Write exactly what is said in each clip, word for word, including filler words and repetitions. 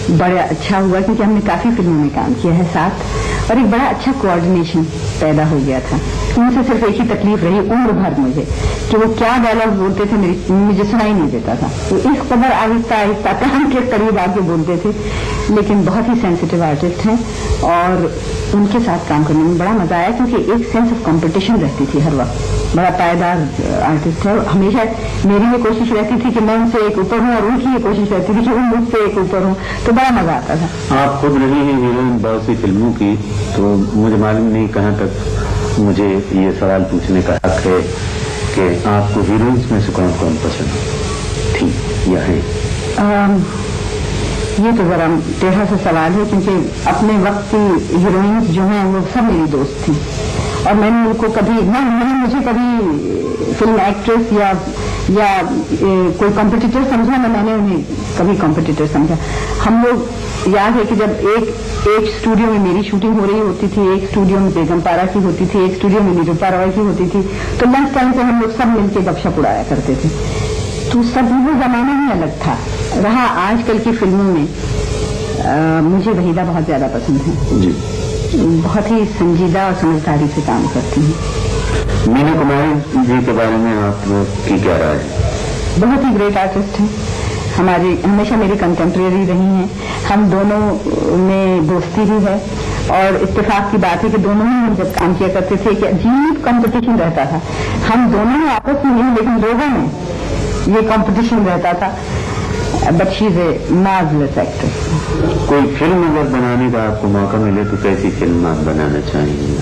बड़ा अच्छा हुआ क्योंकि हमने काफ़ी फिल्मों में काम किया है साथ, और एक बड़ा अच्छा कोऑर्डिनेशन पैदा हो गया था। उनसे सिर्फ एक ही तकलीफ रही उम्र भर मुझे कि वो क्या डायलॉग बोलते थे मेरी मुझे सुनाई नहीं देता था। तो इस कदर आहिस्ता आहिस्ता कान के करीब आके बोलते थे, लेकिन बहुत ही सेंसिटिव आर्टिस्ट हैं और उनके साथ काम करने में बड़ा मजा आया क्योंकि एक सेंस ऑफ कंपटीशन रहती थी हर वक्त। बड़ा पायदार आर्टिस्ट है, हमेशा मेरी ये कोशिश रहती थी कि मैं उनसे एक ऊपर हूँ और उनकी ये कोशिश रहती थी कि वो मुझसे एक ऊपर हूँ, तो बड़ा मजा आता था। आप खुद रही हैं हीरोइन बहुत सी फिल्मों की, तो मुझे मालूम नहीं कहाँ तक मुझे ये सवाल पूछने का हक है कि आपको हीरोइंस में से कौन कौन पसंद थी या है? आम, ये तो जरा टेढ़ा सा सवाल है क्योंकि अपने वक्त की हीरोइंस जो हैं वो सब मेरी दोस्त थी और मैंने उनको कभी ना मैंने मुझे कभी फिल्म एक्ट्रेस या या ए, कोई कॉम्पिटिटर समझा ना मैंने उन्हें कभी कॉम्पिटिटर समझा। हम लोग याद है कि जब एक एक स्टूडियो में मेरी शूटिंग हो रही होती थी, एक स्टूडियो में बेगम पारा की होती थी, एक स्टूडियो में निरूपा रॉय की होती थी, तो लंच टाइम पे हम लोग सब मिलकर गपशप उड़ाया करते थे। तो सब वो जमाना ही अलग था। रहा आजकल की फिल्मों में आ, मुझे वहीदा बहुत ज्यादा पसंद है जी, बहुत ही संजीदा और समझदारी से काम करती हैं। मीना कुमारी जी के बारे में आपकी क्या राय है? बहुत ही ग्रेट आर्टिस्ट हैं, हमारी हमेशा मेरी कंटेम्प्रेरी रही हैं। हम दोनों में दोस्ती भी है और इत्तेफाक की बात है कि दोनों ही हम जब काम किया करते थे कि अजीब कंपटीशन रहता था। हम दोनों में आपस में नहीं लेकिन लोगों में ये कंपटीशन रहता था। But she is a marvellous actress. कोई फिल्म अगर बनाने का आपको मौका मिले तो कैसी फिल्म आप बनाना चाहेंगे?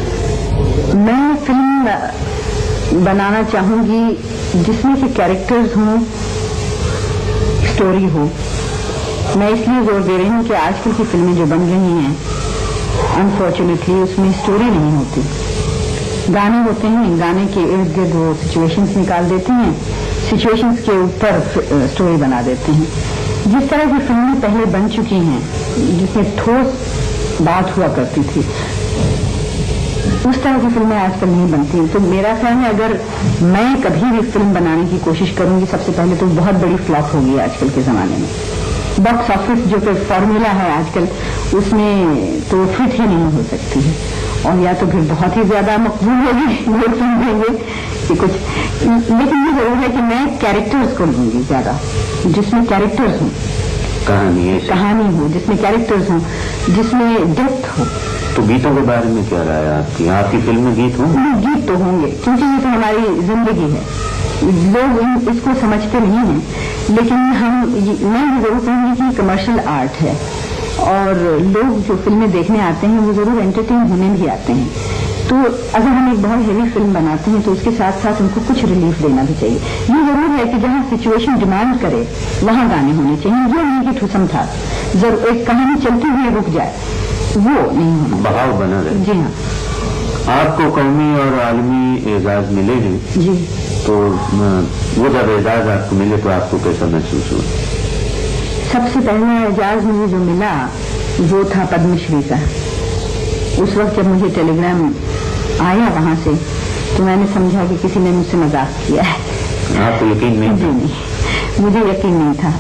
मैं फिल्म बनाना चाहूंगी जिसमें के कैरेक्टर्स हों, स्टोरी हो। मैं इसलिए जोर दे रही हूँ कि आजकल की फिल्में जो बन रही हैं अनफॉर्चुनेटली उसमें स्टोरी नहीं होती। गाने होते हैं, गाने के इर्द गिर्द वो सिचुएशंस निकाल देते हैं, सिचुएशंस के ऊपर स्टोरी बना देते हैं। जिस तरह की फिल्में पहले बन चुकी हैं जिसमें ठोस बात हुआ करती थी, उस तरह की फिल्में आजकल नहीं बनती हैं। तो मेरा ख्याल है अगर मैं कभी भी फिल्म बनाने की कोशिश करूंगी सबसे पहले तो बहुत बड़ी फ्लॉप होगी आजकल के जमाने में। बॉक्स ऑफिस जो कि फॉर्मूला है आजकल उसमें तो फिट ही नहीं हो सकती है, और या तो फिर बहुत ही ज्यादा मकबूल होगी, लोग समझेंगे कि कुछ। लेकिन ये जरूर है कि मैं कैरेक्टर्स को लूंगी ज्यादा, जिसमें कैरेक्टर्स हों, कहानी है कहानी हो जिसमें कैरेक्टर्स हों, जिसमें डेप्थ हो। तो गीतों के बारे में क्या राय है आपकी? आपकी फिल्म में गीत होंगे? गीत तो होंगे क्योंकि ये तो हमारी जिंदगी है। लोग इसको समझते नहीं हैं, लेकिन हम मैं ये जरूर कहूँगी कि कमर्शियल आर्ट है और लोग जो फिल्में देखने आते हैं वो जरूर एंटरटेन होने भी आते हैं। तो अगर हम एक बहुत हेवी फिल्म बनाते हैं तो उसके साथ साथ उनको कुछ रिलीफ देना भी चाहिए। ये जरूर है कि जहाँ सिचुएशन डिमांड करे वहाँ गाने होने चाहिए। ये नहीं कि ठुसम था जब एक कहानी चलती हुई रुक जाए, वो नहीं होना, बहाव बना रहे। जी हाँ। आपको कौमी और आलमी एजाज मिले हैं जी, तो वो जब एजाज आपको मिले तो आपको कैसा महसूस हुआ? सबसे पहला एजाज मुझे जो मिला वो था पद्मश्री का। उस वक्त जब मुझे टेलीग्राम आया वहां से तो मैंने समझा कि किसी ने मुझसे मजाक किया है। आपको यकीन नहीं? जी नहीं, मुझे यकीन नहीं था।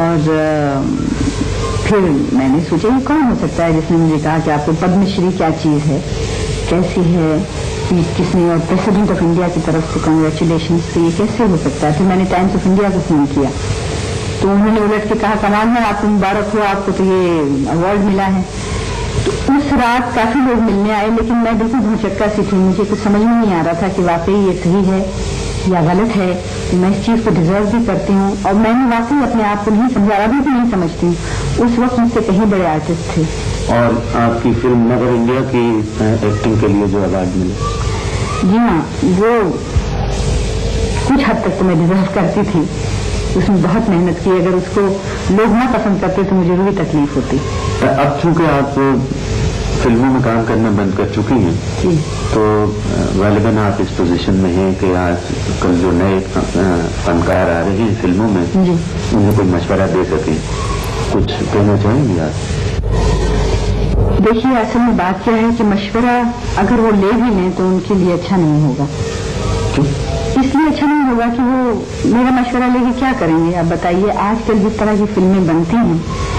और फिर मैंने सोचा ये कौन हो सकता है जिसने मुझे कहा कि आपको पद्मश्री क्या चीज है, कैसी है, किसने, और प्रेसिडेंट ऑफ इंडिया की तरफ से कांग्रेचुलेशन, तो ये कैसे हो सकता है। फिर मैंने टाइम्स ऑफ इंडिया को फोन किया तो उन्होंने उलट के कहा कमाल है, आपको मुबारक हो, आपको तो ये अवार्ड मिला है। तो उस रात काफी लोग मिलने आए लेकिन मैं बिल्कुल भौचक्का सी थी, मुझे कुछ समझ में नहीं आ रहा था कि वाकई ये सही है या गलत है, कि मैं इस चीज को डिजर्व भी करती हूँ। और मैंने वाकई अपने आप को नहीं समझा, अभी भी नहीं समझती हूँ। उस वक्त मुझसे कहीं बड़े आर्टिस्ट थे। और आपकी फिल्म मगर इंडिया की एक्टिंग के लिए जो अवार्ड मिला? जी हाँ, वो कुछ हद तक तो मैं डिजर्व करती थी, उसमें बहुत मेहनत की। अगर उसको लोग ना पसंद करते तो मुझे भी तकलीफ होती। अब चूंकि आप फिल्मों में काम करना बंद कर चुकी हैं जी, तो गालिबन आप इस पोजीशन में हैं कि आज कल जो नए फनकार आ रहे हैं फिल्मों में जी, उन्हें कोई मशवरा दे सकें, कुछ कहना चाहेंगे आप? देखिए असल में बात क्या है कि मशवरा अगर वो ले भी लें तो उनके लिए अच्छा नहीं होगा। क्यों? इसलिए अच्छा नहीं होगा कि वो मेरा मशवरा लेके क्या करेंगे। आप बताइए, आजकल जिस तरह की फिल्में बनती हैं